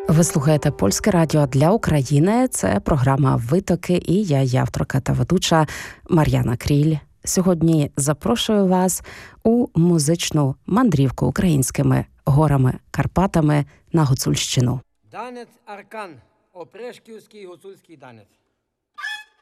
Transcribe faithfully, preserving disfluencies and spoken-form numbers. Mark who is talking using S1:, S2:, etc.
S1: Ви слухаєте Польське радіо для України. Це програма «Витоки» і я, її авторка та ведуча Мар'яна Кріль. Сьогодні запрошую вас у музичну мандрівку українськими горами, Карпатами на Гуцульщину.
S2: Танець Аркан, Опрешківський гуцульський танець.